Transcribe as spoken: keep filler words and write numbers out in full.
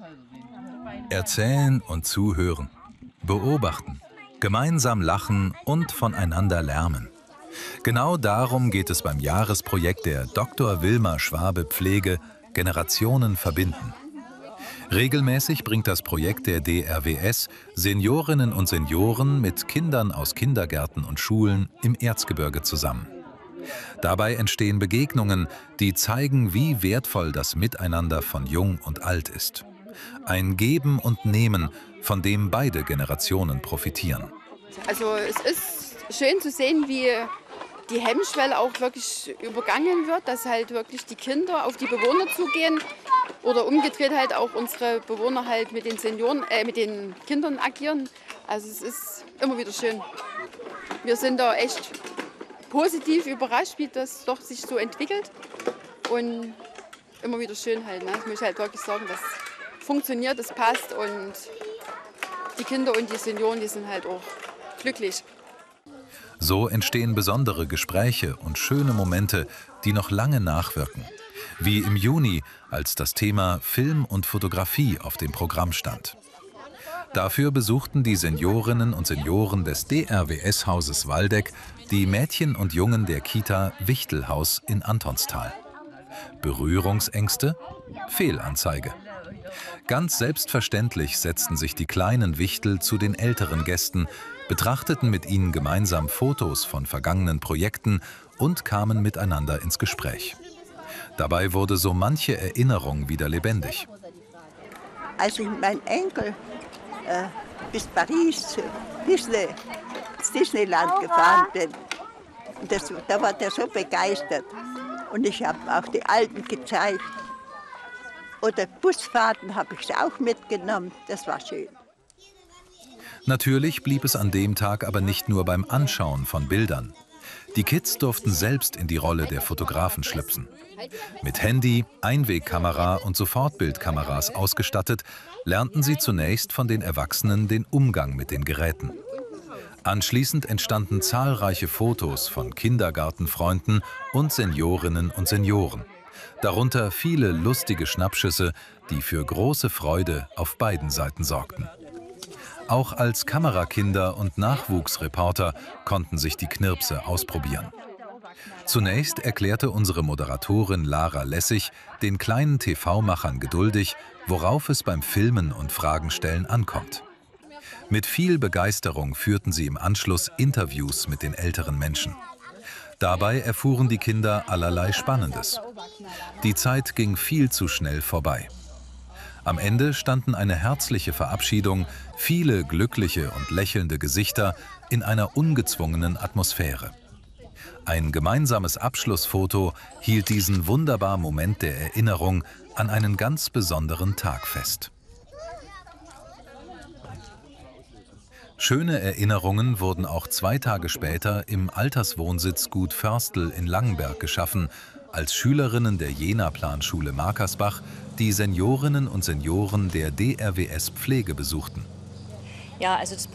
Erzählen und zuhören, beobachten, gemeinsam lachen und voneinander lernen. Genau darum geht es beim Jahresprojekt der Doktor Wilma Schwabe Pflege Generationen verbinden. Regelmäßig bringt das Projekt der D R W S Seniorinnen und Senioren mit Kindern aus Kindergärten und Schulen im Erzgebirge zusammen. Dabei entstehen Begegnungen, die zeigen, wie wertvoll das Miteinander von Jung und Alt ist. Ein Geben und Nehmen, von dem beide Generationen profitieren. Also es ist schön zu sehen, wie die Hemmschwelle auch wirklich übergangen wird, dass halt wirklich die Kinder auf die Bewohner zugehen oder umgedreht halt auch unsere Bewohner halt mit den Senioren, äh, mit den Kindern agieren. Also es ist immer wieder schön. Wir sind da echt positiv überrascht, wie das doch sich so entwickelt und immer wieder schön halt. Ne? Ich möchte halt wirklich sagen, das funktioniert, es passt und die Kinder und die Senioren, die sind halt auch glücklich. So entstehen besondere Gespräche und schöne Momente, die noch lange nachwirken. Wie im Juni, als das Thema Film und Fotografie auf dem Programm stand. Dafür besuchten die Seniorinnen und Senioren des D R W S-Hauses Waldeck die Mädchen und Jungen der Kita Wichtelhaus in Antonstal. Berührungsängste? Fehlanzeige. Ganz selbstverständlich setzten sich die kleinen Wichtel zu den älteren Gästen, betrachteten mit ihnen gemeinsam Fotos von vergangenen Projekten und kamen miteinander ins Gespräch. Dabei wurde so manche Erinnerung wieder lebendig. Als ich mit meinem Enkel äh, bis Paris, zu Disney, ins Disneyland gefahren bin, das, da war der so begeistert. Und ich habe auch die Alten gezeigt. Oder Busfahrten habe ich auch mitgenommen. Das war schön. Natürlich blieb es an dem Tag aber nicht nur beim Anschauen von Bildern. Die Kids durften selbst in die Rolle der Fotografen schlüpfen. Mit Handy, Einwegkamera und Sofortbildkameras ausgestattet, lernten sie zunächst von den Erwachsenen den Umgang mit den Geräten. Anschließend entstanden zahlreiche Fotos von Kindergartenfreunden und Seniorinnen und Senioren. Darunter viele lustige Schnappschüsse, die für große Freude auf beiden Seiten sorgten. Auch als Kamerakinder und Nachwuchsreporter konnten sich die Knirpse ausprobieren. Zunächst erklärte unsere Moderatorin Lara Lessig den kleinen T V-Machern geduldig, worauf es beim Filmen und Fragenstellen ankommt. Mit viel Begeisterung führten sie im Anschluss Interviews mit den älteren Menschen. Dabei erfuhren die Kinder allerlei Spannendes. Die Zeit ging viel zu schnell vorbei. Am Ende standen eine herzliche Verabschiedung, viele glückliche und lächelnde Gesichter in einer ungezwungenen Atmosphäre. Ein gemeinsames Abschlussfoto hielt diesen wunderbaren Moment der Erinnerung an einen ganz besonderen Tag fest. Schöne Erinnerungen wurden auch zwei Tage später im Alterswohnsitz Gut Förstl in Langenberg geschaffen, als Schülerinnen der Jena-Planschule Markersbach die Seniorinnen und Senioren der D R W S Pflege besuchten. Ja, also das